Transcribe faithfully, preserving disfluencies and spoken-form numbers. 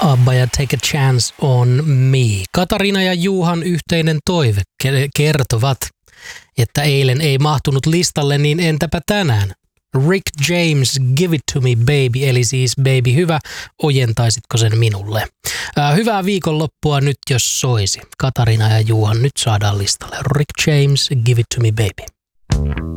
Abba ja Take a Chance on Me. Katariina ja Juhan yhteinen toive kertovat, että eilen ei mahtunut listalle, niin entäpä tänään? Rick James, Give It To Me Baby, eli siis baby hyvä, ojentaisitko sen minulle? Ää, hyvää viikonloppua nyt, jos soisi. Katariina ja Juhan nyt saadaan listalle. Rick James, Give It To Me Baby.